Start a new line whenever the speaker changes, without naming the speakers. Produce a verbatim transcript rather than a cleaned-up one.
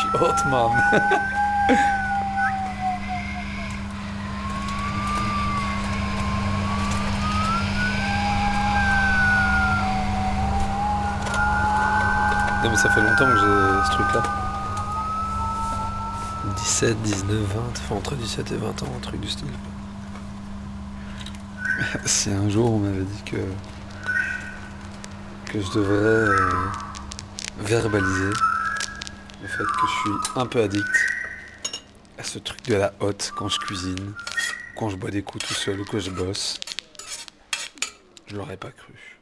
suis hot, man. Non mais ça fait longtemps que j'ai ce truc là. dix-sept, dix-neuf, vingt, enfin entre dix-sept et vingt ans, un truc du style. Si un jour on m'avait dit que que je devais euh, verbaliser le fait que je suis un peu addict à ce truc de la hotte quand je cuisine, quand je bois des coups tout seul ou que je bosse, je l'aurais pas cru.